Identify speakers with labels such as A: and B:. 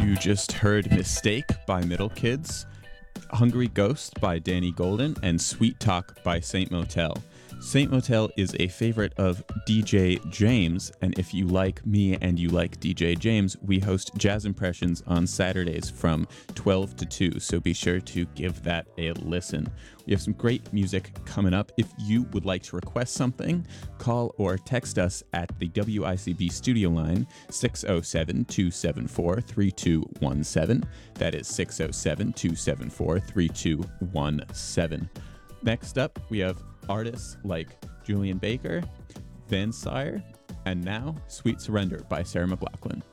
A: You just heard Mistake by Middle Kids, Hungry Ghost by Danny Golden, and Sweet Talk by Saint Motel. Saint Motel is a favorite of DJ James, and if you like me and you like DJ James, we host Jazz Impressions on Saturdays from 12 to 2, so be sure to give that a listen. We have some great music coming up. If you would like to request something, call or text us at the WICB studio line, 607-274-3217. That is 607-274-3217. Next up, we have artists like Julian Baker, Van Sire, and now Sweet Surrender by Sarah McLachlan.